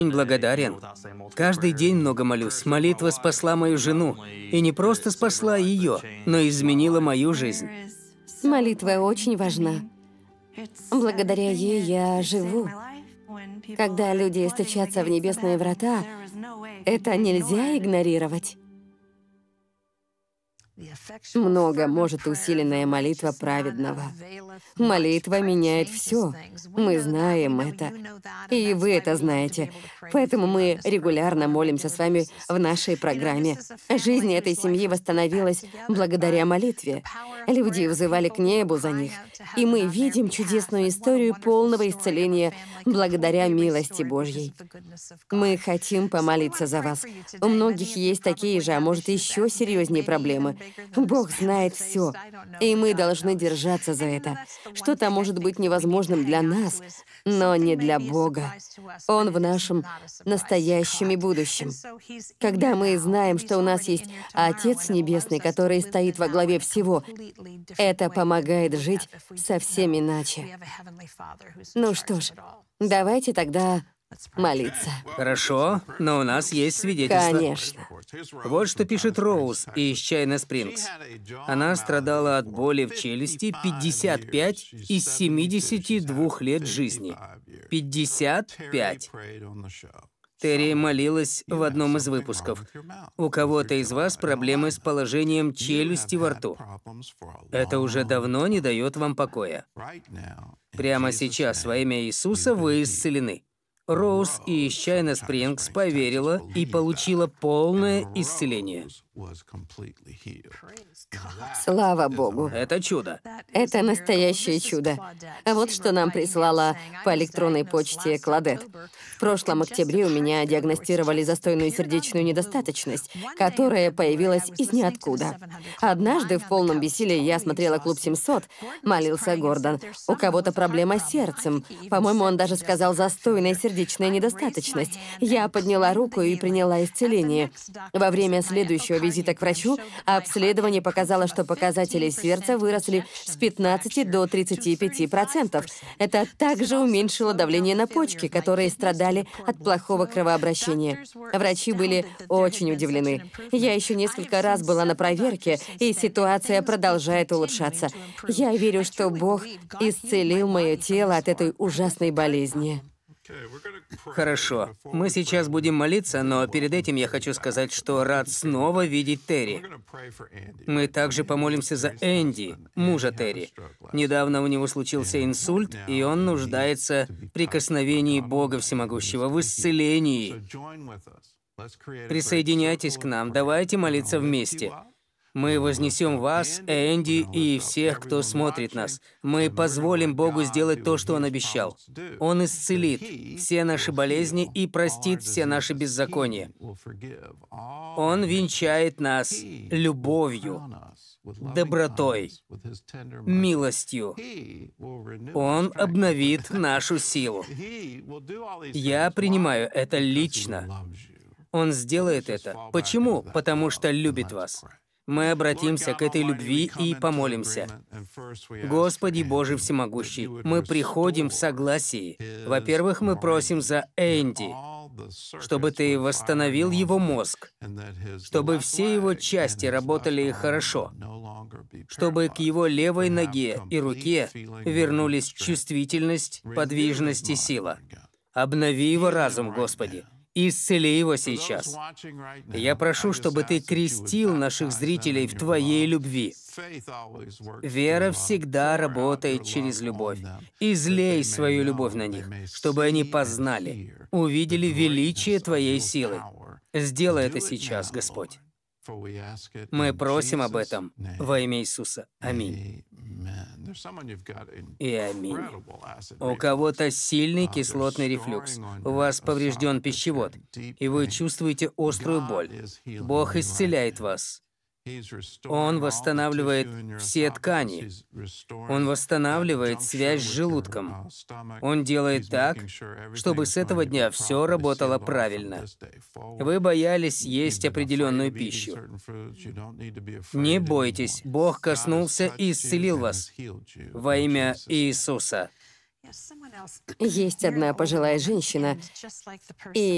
благодарен. Каждый день много молюсь. Молитва спасла мою жену. И не просто спасла ее, но изменила мою жизнь. Молитва очень важна. Благодаря ей я живу. Когда люди стучатся в небесные врата, это нельзя игнорировать. Много может усиленная молитва праведного. Молитва меняет все. Мы знаем это. И вы это знаете. Поэтому мы регулярно молимся с вами в нашей программе. Жизнь этой семьи восстановилась благодаря молитве. Люди взывали к небу за них. И мы видим чудесную историю полного исцеления благодаря милости Божьей. Мы хотим помолиться за вас. У многих есть такие же, а может, еще серьезнее проблемы. Бог знает все, и мы должны держаться за это. Что-то может быть невозможным для нас, но не для Бога. Он в нашем настоящем и будущем. Когда мы знаем, что у нас есть Отец Небесный, который стоит во главе всего, это помогает жить совсем иначе. Ну что ж, давайте тогда молиться. Хорошо, но у нас есть свидетельство. Конечно. Вот что пишет Роуз из Чайна Спрингс. Она страдала от боли в челюсти 55 из 72 лет жизни. 55. Терри молилась в одном из выпусков. У кого-то из вас проблемы с положением челюсти во рту. Это уже давно не дает вам покоя. Прямо сейчас во имя Иисуса вы исцелены. Роуз из Чайна Спрингс поверила и получила полное исцеление. Слава Богу. Это чудо. Это настоящее чудо. А вот что нам прислала по электронной почте Кладет. В прошлом октябре у меня диагностировали застойную сердечную недостаточность, которая появилась из ниоткуда. Однажды в полном бессилии я смотрела «Клуб 700», молился Гордон. У кого-то проблема с сердцем. По-моему, он даже сказал «застойная сердечная недостаточность». Я подняла руку и приняла исцеление. Во время следующего визита к врачу обследование показало, что показатели сердца выросли с 15 до 35%. Это также уменьшило давление на почки, которые страдали от плохого кровообращения. Врачи были очень удивлены. Я еще несколько раз была на проверке, и ситуация продолжает улучшаться. Я верю, что Бог исцелил мое тело от этой ужасной болезни. Хорошо. Мы сейчас будем молиться, но перед этим я хочу сказать, что рад снова видеть Терри. Мы также помолимся за Энди, мужа Терри. Недавно у него случился инсульт, и он нуждается в прикосновении Бога Всемогущего, в исцелении. Присоединяйтесь к нам, давайте молиться вместе. Мы вознесем вас, Энди и всех, кто смотрит нас. Мы позволим Богу сделать то, что Он обещал. Он исцелит все наши болезни и простит все наши беззакония. Он венчает нас любовью, добротой, милостью. Он обновит нашу силу. Я принимаю это лично. Он сделает это. Почему? Потому что любит вас. Мы обратимся к этой любви и помолимся. Господи Боже Всемогущий, мы приходим в согласии. Во-первых, мы просим за Энди, чтобы Ты восстановил его мозг, чтобы все его части работали хорошо, чтобы к его левой ноге и руке вернулись чувствительность, подвижность и сила. Обнови его разум, Господи. Исцели его сейчас. Я прошу, чтобы Ты крестил наших зрителей в Твоей любви. Вера всегда работает через любовь. Излей свою любовь на них, чтобы они познали, увидели величие Твоей силы. Сделай это сейчас, Господь. Мы просим об этом во имя Иисуса. Аминь. И аминь. У кого-то сильный кислотный рефлюкс, у вас поврежден пищевод, и вы чувствуете острую боль. Бог исцеляет вас. Он восстанавливает все ткани. Он восстанавливает связь с желудком. Он делает так, чтобы с этого дня все работало правильно. Вы боялись есть определенную пищу. Не бойтесь, Бог коснулся и исцелил вас во имя Иисуса. Есть одна пожилая женщина, и